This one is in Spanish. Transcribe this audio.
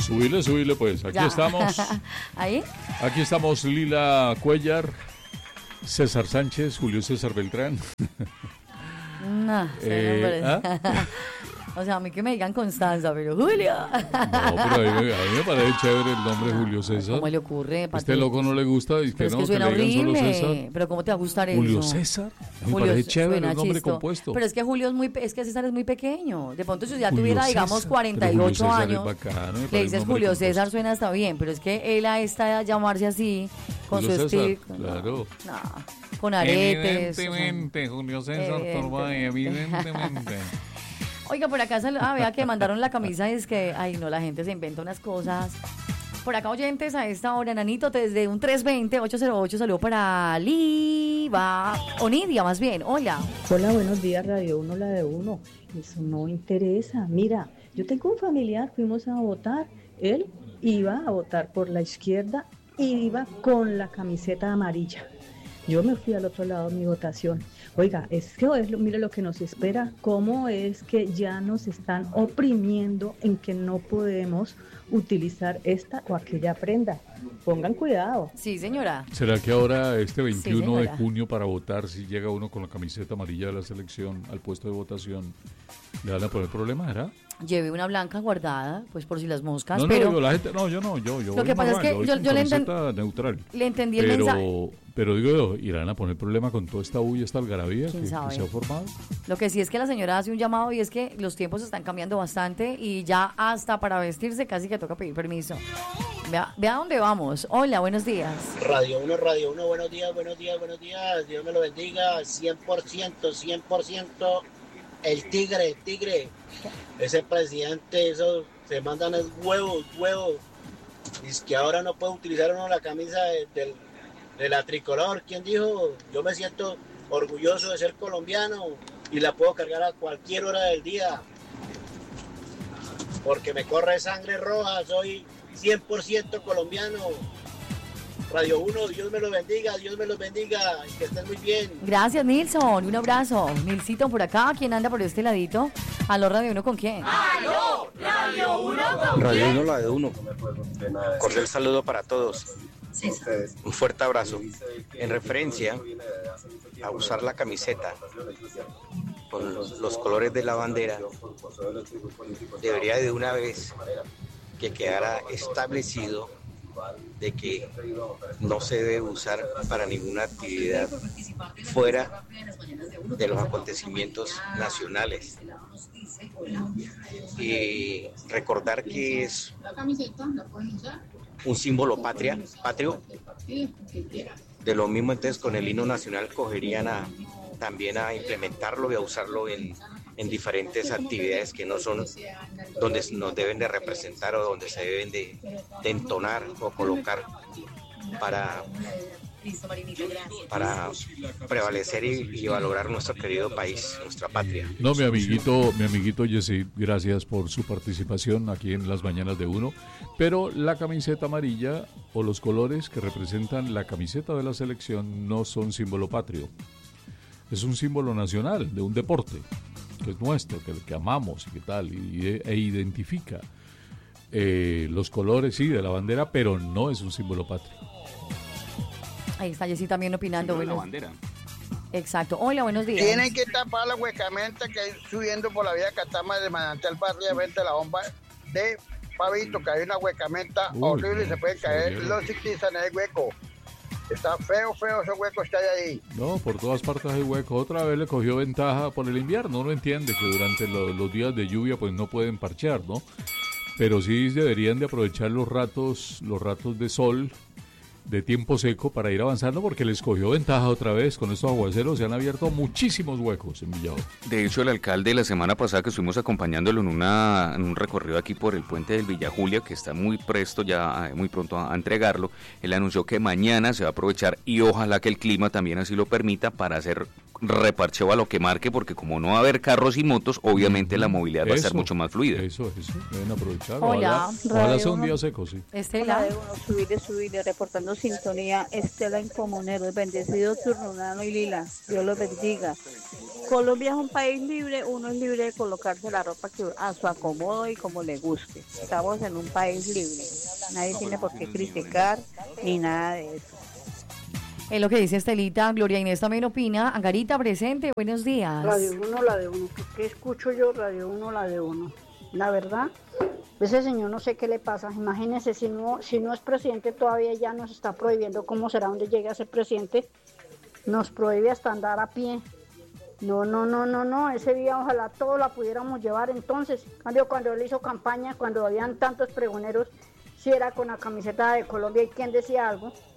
Subile, pues. Aquí Ya. estamos. ¿Ahí? Aquí estamos Lila Cuellar, César Sánchez, Julio César Beltrán. No, hombre. ¿Ah? O sea, a mí que me digan Constanza, pero Julio. No, pero a mí me parece chévere el nombre Julio César. ¿Cómo le ocurre? Este loco no le gusta y que Pero es no, que que suena le digan solo horrible. César. Pero ¿cómo te va a gustar Julio eso? César. Me Julio parece chévere suena el nombre chisto. compuesto. Pero es que Julio es es que César es muy pequeño. De pronto si ya Julio tuviera, César. digamos, Pero 48 Julio César años, es bacano, me le parece dices un nombre Julio compuesto. César suena hasta bien, pero es que él a esta llamarse así, con Julio su César, estilo. claro. No, con aretes. Evidentemente, Julio César Turbay, evidentemente. Oiga, por acá, vea que mandaron la camisa, es que, ay no, la gente se inventa unas cosas. Por acá, oyentes, a esta hora, Nanito, desde un 320-808, saludo para Liva, o Nidia, más bien, hola. Hola, buenos días, Radio 1, la de uno. Eso no interesa. Mira, yo tengo un familiar, fuimos a votar, él iba a votar por la izquierda y iba con la camiseta amarilla. Yo me fui al otro lado de mi votación. Oiga, mire lo que nos espera, cómo es que ya nos están oprimiendo en que no podemos utilizar esta o aquella prenda. Pongan cuidado. Sí, señora. ¿Será que ahora este 21 de señora. junio para votar, si llega uno con la camiseta amarilla de la selección al puesto de votación, le van a poner problema, ¿será? Llevé una blanca guardada, pues por si las moscas, No, pero yo, la gente, no, yo Lo voy que pasa es normal, que voy yo con le camiseta neutral. le entendí el mensaje. Pero digo yo, ¿irán a poner problema con toda esta bulla, esta algarabía ¿Quién que sabe? se ha formado? Lo que sí es que la señora hace un llamado y es que los tiempos están cambiando bastante y ya hasta para vestirse casi que toca pedir permiso. Vea dónde vamos. Hola, buenos días. Radio 1, buenos días, Dios me lo bendiga, 100%, el tigre, ese presidente, eso, se mandan es huevos, es que ahora no puede utilizar uno la camisa de la tricolor, ¿quién dijo? Yo me siento orgulloso de ser colombiano y la puedo cargar a cualquier hora del día, porque me corre sangre roja, soy 100% colombiano. Radio 1, Dios me los bendiga, y que estén muy bien. Gracias, Nilson. Un abrazo. Nilcito por acá. ¿Quién anda por este ladito? ¿Aló, Radio 1 con quién? Radio 1, la de 1. Cordial saludo para todos. Un fuerte abrazo. En referencia a usar la camiseta con los colores de la bandera, debería de una vez que quedara establecido de que no se debe usar para ninguna actividad fuera de los acontecimientos nacionales. Y recordar que es un símbolo patrio. De lo mismo, entonces, con el himno nacional cogerían también a implementarlo y a usarlo en diferentes actividades que no son donde nos deben de representar o donde se deben de entonar o colocar para prevalecer y valorar nuestro querido país, nuestra patria. No, mi amiguito Yesid, gracias por su participación aquí en las mañanas de uno. Pero la camiseta amarilla o los colores que representan la camiseta de la selección no son símbolo patrio. Es un símbolo nacional de un deporte que es nuestro, que amamos y que tal, e identifica los colores, sí, de la bandera, pero no es un símbolo patrio. Ahí está Jessy también opinando. Sí, la Buenos- bandera. Exacto. Hola, buenos días. Tienen que tapar la huecamenta que hay subiendo por la vía Catama de Manantial para arriba frente a la bomba de Pavito, que hay una huecamenta horrible y se pueden caer serio. los ciclistas en el hueco. Está feo ese hueco está ahí. No, por todas partes hay hueco. Otra vez le cogió ventaja por el invierno. Uno entiende que durante los días de lluvia pues no pueden parchear, ¿no? Pero sí deberían de aprovechar los ratos de sol, de tiempo seco, para ir avanzando, porque les cogió ventaja otra vez. Con estos aguaceros se han abierto muchísimos huecos en Villavo. De hecho, el alcalde la semana pasada que estuvimos acompañándolo en un recorrido aquí por el puente del Villa Julia, que está muy pronto a entregarlo, él anunció que mañana se va a aprovechar y ojalá que el clima también así lo permita para hacer reparcheo a lo que marque, porque como no va a haber carros y motos, obviamente la movilidad va a ser mucho más fluida. Eso, deben aprovechar. Hola, Ojalá sea un día seco, sí. Estela. De uno, subirle, reportando sintonía, Estela en Comuneros, bendecido Turnunano y Lila, Dios los bendiga. Colombia es un país libre, uno es libre de colocarse la ropa que a su acomodo y como le guste. Estamos en un país libre. Nadie tiene por qué criticar ni nada de eso. Es lo que dice Estelita. Gloria Inés también opina. Angarita, presente, buenos días. Radio 1, la de 1. ¿Qué escucho yo? Radio 1, la de 1. La verdad, ese señor no sé qué le pasa. Imagínense, si no es presidente todavía ya nos está prohibiendo cómo será donde llegue a ser presidente. Nos prohíbe hasta andar a pie. No, ese día ojalá todos la pudiéramos llevar. Entonces, cuando él hizo campaña, cuando habían tantos pregoneros, si era con la camiseta de Colombia y quién decía algo,